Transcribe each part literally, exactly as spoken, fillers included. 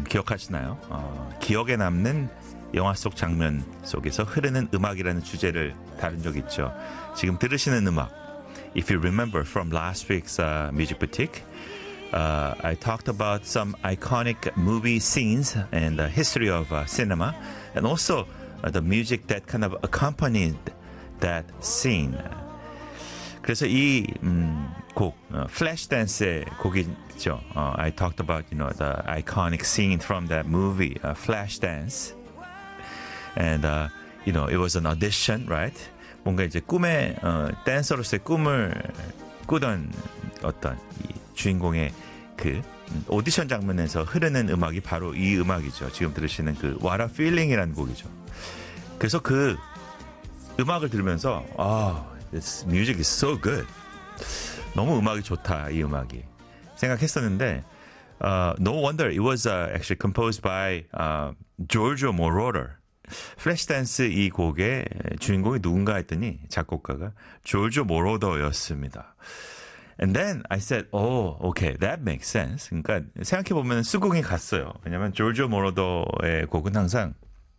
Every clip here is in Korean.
기억하시나요? 어, 기억에 남는 영화 속 장면 속에서 흐르는 음악이라는 주제를 다룬 적 있죠. 지금 들으시는 음악, if you remember from last week's uh, Music Boutique, uh, I talked about some iconic movie scenes and the history of uh, cinema, and also uh, the music that kind of accompanied that scene. 그래서 이 음, 곡, 어, Flashdance 곡이죠. 어, I talked about, you know, the iconic scene from that movie, uh, Flashdance. And, uh, you know, it was an audition, right? 뭔가 이제 꿈의, 어, 댄서로서의 꿈을 꾸던 어떤 이 주인공의 그 오디션 장면에서 흐르는 음악이 바로 이 음악이죠. 지금 들으시는 그 What a Feeling이라는 곡이죠. 그래서 그 음악을 들으면서, 아, this music is so good. 너무 음악이 좋다, 이 음악이. 생각했었는데, uh, no wonder it was uh, actually composed by uh, Giorgio Moroder. 플래시댄스 이 곡의 주인공이 누군가 했더니 작곡가가 조르조 모로더였습니다. And then I said, oh, okay, that makes sense. 그러니까 생각해보면 수긍이 갔어요. 왜냐면 조르조 모로더의 곡은 항상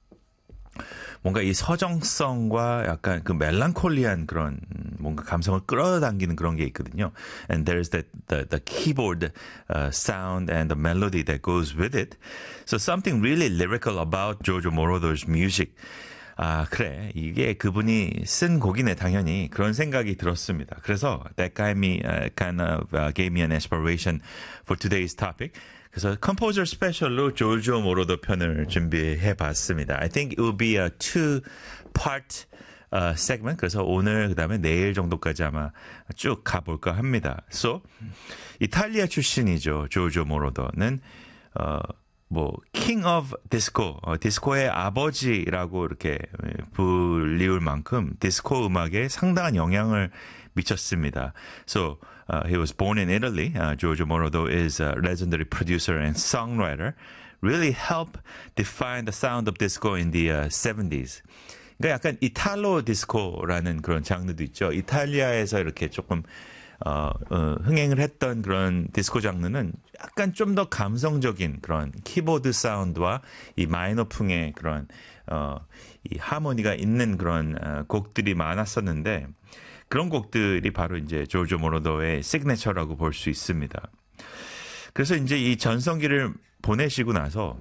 뭔가 이 서정성과 약간 그 멜랑콜리한 그런 뭔가 감성을 끌어당기는 그런 게 있거든요. And there's that the, the keyboard uh, sound and the melody that goes with it. So something really lyrical about Giorgio Moroder's music. 아, 그래. 이게 그분이 쓴 곡이네, 당연히. 그런 생각이 들었습니다. 그래서 that gave me, uh, kind of uh, gave me an inspiration for today's topic. 그래서 컴포저 스페셜로 조르조 모로더 편을 준비해 봤습니다. I think it will be a two part uh, segment. 그래서 오늘 그다음에 내일 정도까지 아마 쭉 가볼까 합니다. So 이탈리아 출신이죠. 조르조 모로더는 어, 뭐 king of disco, 어, 디스코의 아버지라고 이렇게 불리울 만큼 디스코 음악에 상당한 영향을 미쳤습니다. So uh, he was born in Italy. Uh, Giorgio Moroder is a legendary producer and songwriter. Really helped define the sound of disco in the uh, seventies. 그러니까 약간 이탈로 디스코라는 그런 장르도 있죠. 이탈리아에서 이렇게 조금 어, 어, 흥행을 했던 그런 디스코 장르는 약간 좀 더 감성적인 그런 키보드 사운드와 이 마이너풍의 그런 어, 이 하모니가 있는 그런 어, 곡들이 많았었는데 그런 곡들이 바로 이제 조르조 모로더의 시그니처라고 볼 수 있습니다. 그래서 이제 이 전성기를 보내시고 나서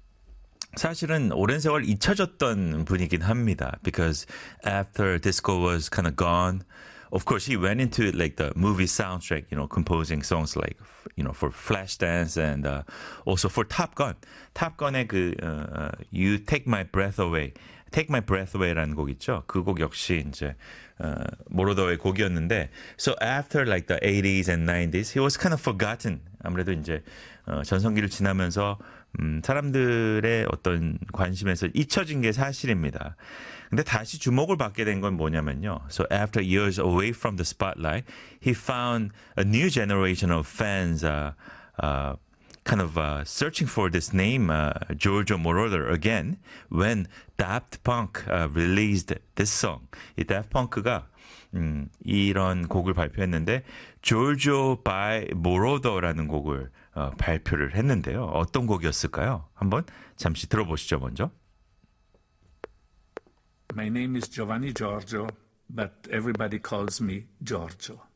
사실은 오랜 세월 잊혀졌던 분이긴 합니다. Because after disco was kind of gone, of course, he went into like the movie soundtrack, you know, composing songs like, you know, for Flashdance and uh, also for Top Gun. Top Gun의 그 uh, You Take My Breath Away, Take My Breath Away라는 곡 있죠. 그 곡 역시 이제 uh, 모로더의 곡이었는데, so after like the eighties and nineties, he was kind of forgotten. 아무래도 이제 어, 전성기를 지나면서 음, 사람들의 어떤 관심에서 잊혀진 게 사실입니다. 근데 다시 주목을 받게 된 건 뭐냐면요. So after years away from the spotlight, he found a new generation of fans uh, uh, kind of uh, searching for this name, uh, Giorgio Moroder, again, when Daft Punk uh, released this song. 이 Daft Punk가 음, 이런 곡을 발표했는데 Giorgio by Moroder라는 곡을 어, 발표를 했는데요. 어떤 곡이었을까요? 한번 잠시 들어보시죠, 먼저. My name is Giovanni Giorgio, but everybody calls me Giorgio.